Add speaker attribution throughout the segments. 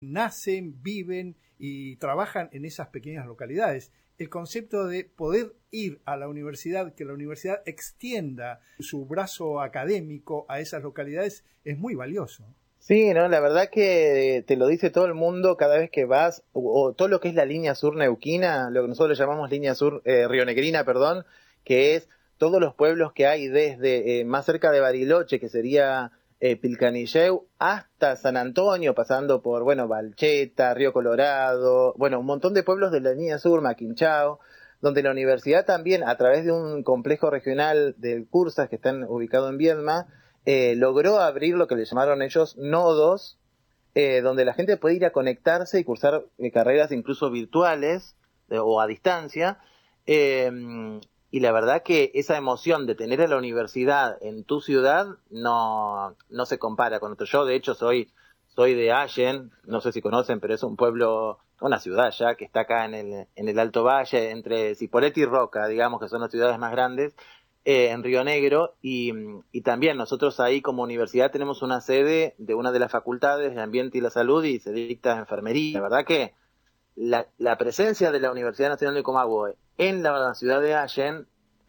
Speaker 1: nacen, viven y trabajan en esas pequeñas localidades. El concepto de poder ir a la universidad, que la universidad extienda su brazo académico a esas localidades, es muy valioso.
Speaker 2: Sí, no, la verdad que te lo dice todo el mundo cada vez que vas, o todo lo que es la línea sur neuquina, lo que nosotros le llamamos línea sur rionegrina, perdón, que es todos los pueblos que hay desde más cerca de Bariloche, que sería Pilcanilleu, hasta San Antonio, pasando por, bueno, Balcheta, Río Colorado, bueno, un montón de pueblos de la línea sur, Maquinchao, donde la universidad también, a través de un complejo regional del Cursas, que están ubicado en Viedma, logró abrir lo que le llamaron ellos nodos, donde la gente puede ir a conectarse y cursar carreras incluso virtuales o a distancia. eh, y la verdad que esa emoción de tener a la universidad en tu ciudad no se compara con otro. Yo de hecho soy de Allen, no sé si conocen, pero es un pueblo, una ciudad ya que está acá en el Alto Valle, entre Cipolletti y Roca, digamos que son las ciudades más grandes, en Río Negro, y también nosotros ahí como universidad tenemos una sede de una de las facultades de Ambiente y la Salud y se dicta enfermería. La verdad que la presencia de la Universidad Nacional de Comahue en la ciudad de Allen,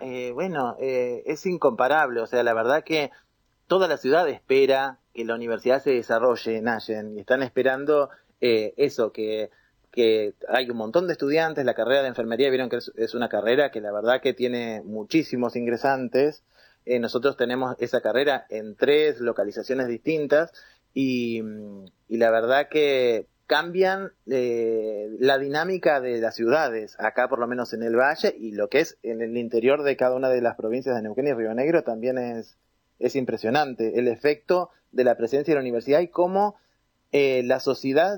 Speaker 2: es incomparable. O sea, la verdad que toda la ciudad espera que la universidad se desarrolle en Allen y están esperando eso, que hay un montón de estudiantes. La carrera de enfermería, vieron que es una carrera que la verdad que tiene muchísimos ingresantes. Nosotros tenemos esa carrera en 3 localizaciones distintas y la verdad que cambian la dinámica de las ciudades, acá por lo menos en el Valle, y lo que es en el interior de cada una de las provincias de Neuquén y Río Negro también es impresionante el efecto de la presencia de la universidad y cómo la sociedad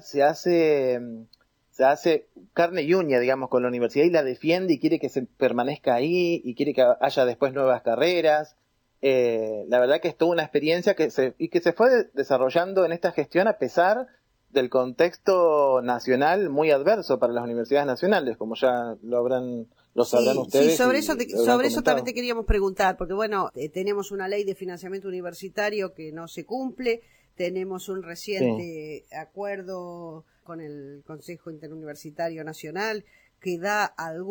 Speaker 2: se hace carne y uña, digamos, con la universidad y la defiende y quiere que se permanezca ahí y quiere que haya después nuevas carreras. La verdad que es toda una experiencia que se fue desarrollando en esta gestión a pesar del contexto nacional muy adverso para las universidades nacionales, como ya lo sabrán
Speaker 3: Sí, sí,
Speaker 2: ustedes y lo habrán
Speaker 3: sobre eso también
Speaker 2: comentado.
Speaker 3: te queríamos preguntar, porque bueno, tenemos una ley de financiamiento universitario que no se cumple, tenemos un
Speaker 2: Sí,
Speaker 3: reciente acuerdo con el Consejo Interuniversitario Nacional que da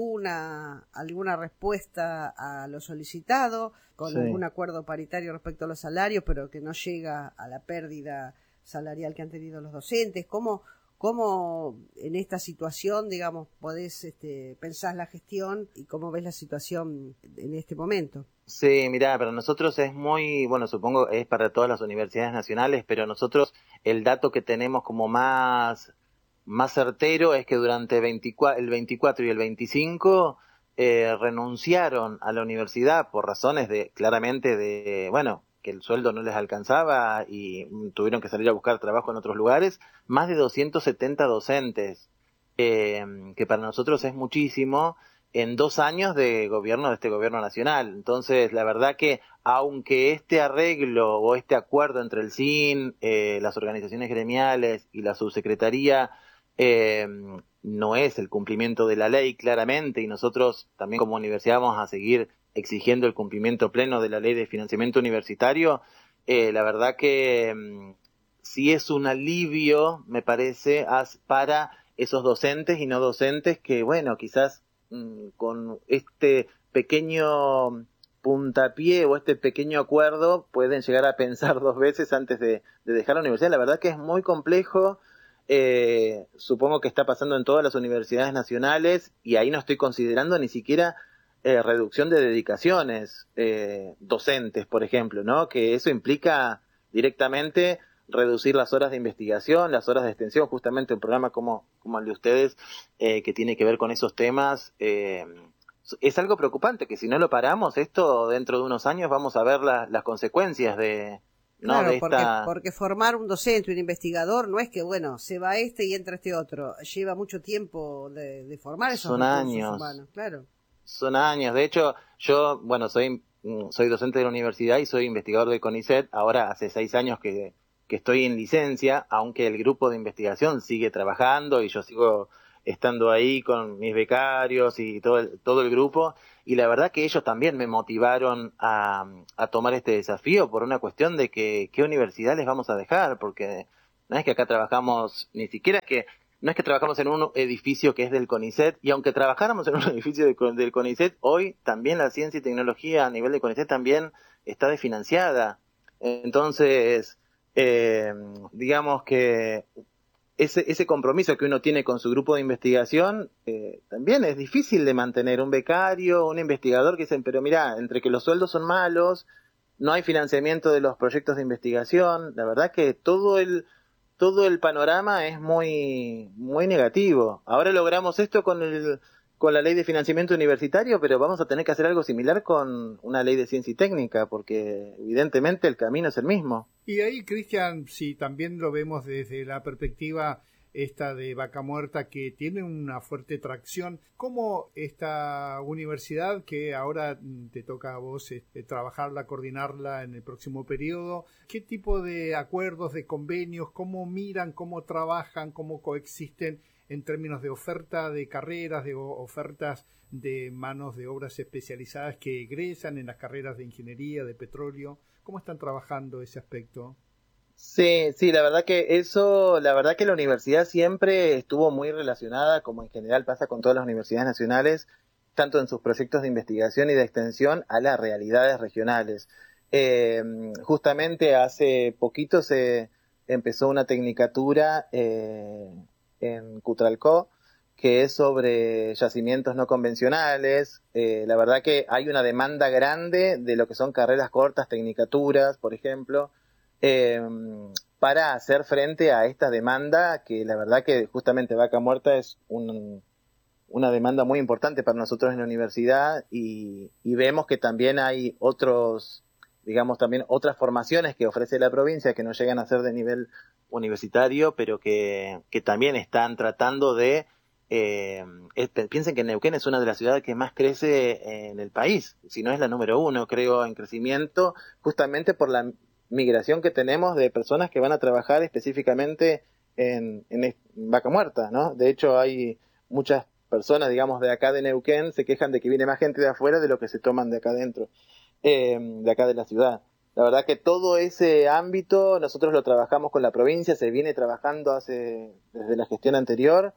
Speaker 3: alguna respuesta a lo solicitado, con algún
Speaker 2: sí.
Speaker 3: acuerdo paritario respecto a los salarios, pero que no llega a la pérdida salarial que han tenido los docentes. ¿Cómo en esta situación, digamos, podés pensar la gestión y cómo ves la situación en este momento?
Speaker 2: Sí, mirá, para nosotros es muy, bueno, supongo es para todas las universidades nacionales, pero nosotros el dato que tenemos como más certero es que durante el 24 y el 25 renunciaron a la universidad por razones claramente bueno, que el sueldo no les alcanzaba y tuvieron que salir a buscar trabajo en otros lugares, más de 270 docentes, que para nosotros es muchísimo en 2 años de gobierno de este gobierno nacional. Entonces, la verdad que aunque este arreglo o este acuerdo entre el SIN, las organizaciones gremiales y la subsecretaría eh, no es el cumplimiento de la ley claramente, y nosotros también como universidad vamos a seguir exigiendo el cumplimiento pleno de la ley de financiamiento universitario, la verdad que sí es un alivio, me parece, para esos docentes y no docentes que, bueno, quizás con este pequeño puntapié o este pequeño acuerdo pueden llegar a pensar 2 veces antes de dejar la universidad. La verdad que es muy complejo. Supongo que está pasando en todas las universidades nacionales y ahí no estoy considerando ni siquiera reducción de dedicaciones docentes, por ejemplo, ¿no? Que eso implica directamente reducir las horas de investigación, las horas de extensión. Justamente un programa como el de ustedes, que tiene que ver con esos temas, es algo preocupante, que si no lo paramos, esto dentro de unos años vamos a ver las consecuencias ¿no?
Speaker 3: Claro,
Speaker 2: de esta...
Speaker 3: porque formar un docente, un investigador, no es que, bueno, se va este y entra este otro. Lleva mucho tiempo de formar esos
Speaker 2: Son
Speaker 3: recursos
Speaker 2: años.
Speaker 3: humanos, claro.
Speaker 2: Son años. De hecho, yo, bueno, soy docente de la universidad y soy investigador del CONICET. Ahora hace 6 años que estoy en licencia, aunque el grupo de investigación sigue trabajando y yo sigo estando ahí con mis becarios y todo el grupo. Y la verdad que ellos también me motivaron a tomar este desafío por una cuestión de que qué universidad les vamos a dejar, porque No es que acá trabajamos, ni siquiera es que, no es que trabajamos en un edificio que es del CONICET, y aunque trabajáramos en un edificio del CONICET, hoy también la ciencia y tecnología a nivel de CONICET también está desfinanciada. Entonces, digamos que ese compromiso que uno tiene con su grupo de investigación también es difícil de mantener. Un becario, un investigador que dicen, pero mira, entre que los sueldos son malos, no hay financiamiento de los proyectos de investigación, la verdad que todo el panorama es muy, muy negativo. Ahora logramos esto con la ley de financiamiento universitario, pero vamos a tener que hacer algo similar con una ley de ciencia y técnica, porque evidentemente el camino es el mismo.
Speaker 1: Y ahí, Cristian, si también lo vemos desde la perspectiva esta de Vaca Muerta, que tiene una fuerte tracción, ¿cómo esta universidad, que ahora te toca a vos trabajarla, coordinarla en el próximo periodo, qué tipo de acuerdos, de convenios, cómo miran, cómo trabajan, cómo coexisten en términos de oferta de carreras, de ofertas de manos de obras especializadas que egresan en las carreras de ingeniería, de petróleo? ¿Cómo están trabajando ese aspecto?
Speaker 2: Sí, la verdad que la universidad siempre estuvo muy relacionada, como en general pasa con todas las universidades nacionales, tanto en sus proyectos de investigación y de extensión, a las realidades regionales. Justamente hace poquito se empezó una tecnicatura en Cutralcó, que es sobre yacimientos no convencionales. La verdad que hay una demanda grande de lo que son carreras cortas, tecnicaturas, por ejemplo, eh, para hacer frente a esta demanda, que la verdad que justamente Vaca Muerta es una demanda muy importante para nosotros en la universidad, y vemos que también hay digamos, también otras formaciones que ofrece la provincia que no llegan a ser de nivel universitario, pero que también están tratando de piensen que Neuquén es una de las ciudades que más crece en el país, si no es la número uno, creo, en crecimiento, justamente por la migración que tenemos de personas que van a trabajar específicamente en Vaca Muerta, ¿no? De hecho, hay muchas personas, digamos, de acá de Neuquén se quejan de que viene más gente de afuera de lo que se toman de acá adentro, de acá de la ciudad. La verdad que todo ese ámbito nosotros lo trabajamos con la provincia, se viene trabajando desde la gestión anterior,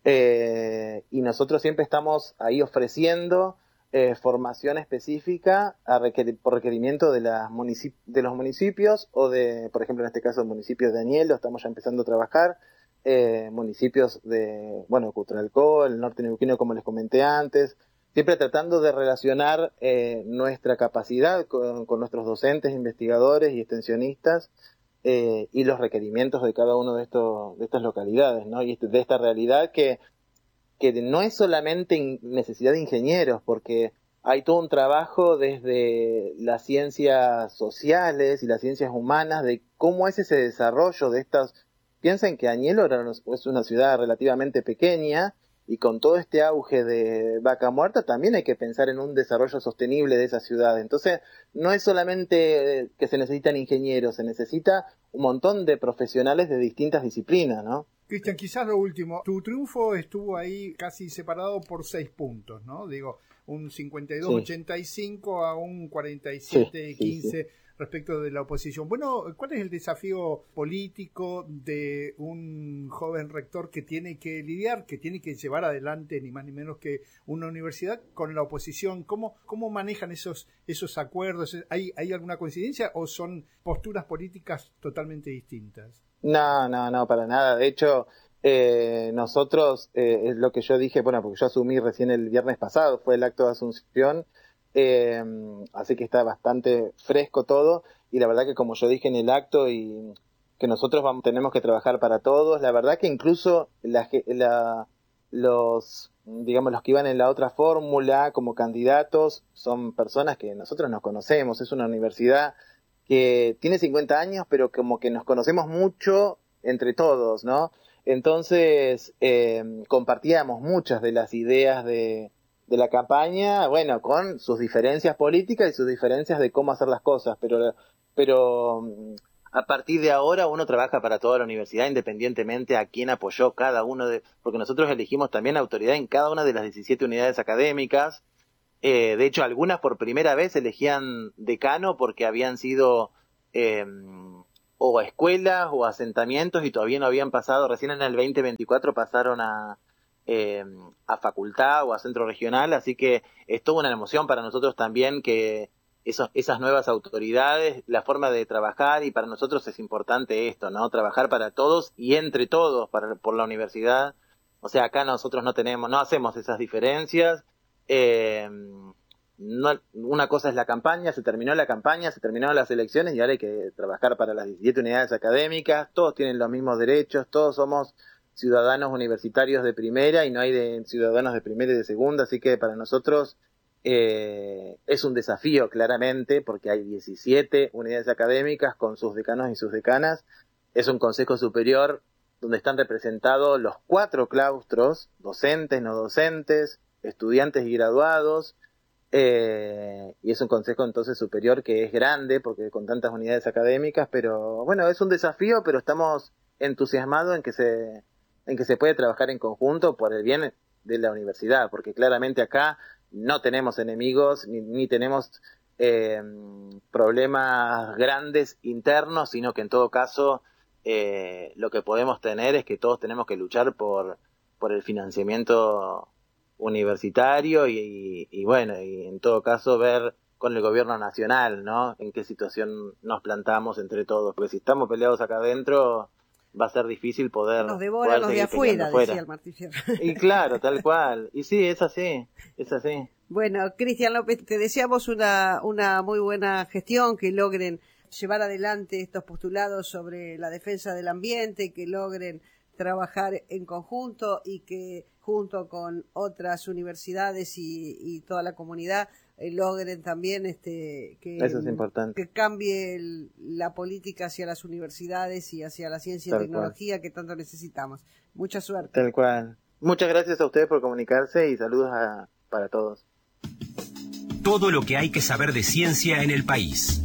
Speaker 2: y nosotros siempre estamos ahí ofreciendo formación específica por requerimiento de los municipios, o por ejemplo, en este caso, el municipio de Añelo, estamos ya empezando a trabajar, municipios de, bueno, Cutralcó, el norte neuquino, como les comenté antes, siempre tratando de relacionar nuestra capacidad con nuestros docentes, investigadores y extensionistas, y los requerimientos de cada uno de estas localidades, ¿no? Y de esta realidad que no es solamente necesidad de ingenieros, porque hay todo un trabajo desde las ciencias sociales y las ciencias humanas de cómo es ese desarrollo de estas. Piensen que Añelo es una ciudad relativamente pequeña, y con todo este auge de Vaca Muerta también hay que pensar en un desarrollo sostenible de esa ciudad. Entonces, no es solamente que se necesitan ingenieros, se necesita un montón de profesionales de distintas disciplinas, ¿no?
Speaker 1: Cristian, quizás lo último, tu triunfo estuvo ahí casi separado por 6 puntos, ¿no? Digo, un 52-85 a un 47-15
Speaker 2: Sí.
Speaker 1: respecto de la oposición. Bueno, ¿cuál es el desafío político de un joven rector que tiene que lidiar, que tiene que llevar adelante ni más ni menos que una universidad con la oposición? ¿Cómo manejan esos acuerdos? ¿Hay alguna coincidencia o son posturas políticas totalmente distintas?
Speaker 2: No, para nada. De hecho, nosotros, es lo que yo dije, bueno, porque yo asumí recién el viernes pasado, fue el acto de asunción, eh, así que está bastante fresco todo, y la verdad que, como yo dije en el acto, y que nosotros tenemos que trabajar para todos, la verdad que incluso digamos, los que iban en la otra fórmula como candidatos son personas que nosotros nos conocemos, es una universidad que tiene 50 años, pero como que nos conocemos mucho entre todos, ¿no? Entonces, compartíamos muchas de las ideas de la campaña, bueno, con sus diferencias políticas y sus diferencias de cómo hacer las cosas, pero a partir de ahora uno trabaja para toda la universidad, independientemente a quién apoyó cada uno porque nosotros elegimos también autoridad en cada una de las 17 unidades académicas. De hecho, algunas por primera vez elegían decano porque habían sido o escuelas o asentamientos y todavía no habían pasado, recién en el 2024 pasaron a facultad o a centro regional, así que es toda una emoción para nosotros también que esas nuevas autoridades, la forma de trabajar, y para nosotros es importante esto, ¿no? Trabajar para todos y entre todos por la universidad. O sea, acá nosotros no hacemos esas diferencias. Una cosa es la campaña, se terminaron las elecciones y ahora hay que trabajar para las 17 unidades académicas, todos tienen los mismos derechos, todos somos ciudadanos universitarios de primera y no hay ciudadanos de primera y de segunda, así que para nosotros es un desafío claramente porque hay 17 unidades académicas con sus decanos y sus decanas, es un consejo superior donde están representados los 4 claustros, docentes, no docentes, estudiantes y graduados, y es un consejo entonces superior que es grande porque con tantas unidades académicas, pero bueno, es un desafío, pero estamos entusiasmados en que se puede trabajar en conjunto por el bien de la universidad, porque claramente acá no tenemos enemigos ni tenemos problemas grandes internos, sino que en todo caso lo que podemos tener es que todos tenemos que luchar por el financiamiento universitario y bueno, y en todo caso ver con el gobierno nacional, ¿no? En qué situación nos plantamos entre todos, porque si estamos peleados acá adentro va a ser difícil poder...
Speaker 3: Nos devoran los de afuera, decía el Martín Fierro.
Speaker 2: Y claro, tal cual. Y sí, es así, es así.
Speaker 3: Bueno, Cristian López, te deseamos una muy buena gestión, que logren llevar adelante estos postulados sobre la defensa del ambiente, que logren trabajar en conjunto y que junto con otras universidades y toda la comunidad logren también
Speaker 2: eso es importante,
Speaker 3: que cambie la política hacia las universidades y hacia la ciencia y tecnología que tanto necesitamos. Mucha suerte.
Speaker 2: Tal cual. Muchas gracias a ustedes por comunicarse y saludos para todos.
Speaker 4: Todo lo que hay que saber de ciencia en el país.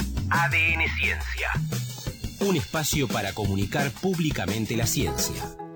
Speaker 4: ADN Ciencia. Un espacio para comunicar públicamente la ciencia.